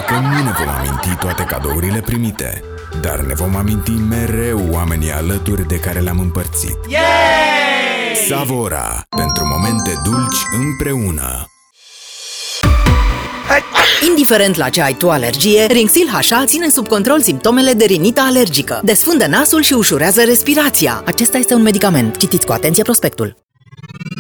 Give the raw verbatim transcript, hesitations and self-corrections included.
că nu ne vom aminti toate cadourile primite, dar ne vom aminti mereu oamenii alături de care le-am împărțit. Yay! Savora, pentru momente dulci împreună. Indiferent la ce ai tu alergie, Rinxil H A ține sub control simptomele de rinită alergică. Desfundă nasul și ușurează respirația. Acesta este un medicament. Citiți cu atenție prospectul.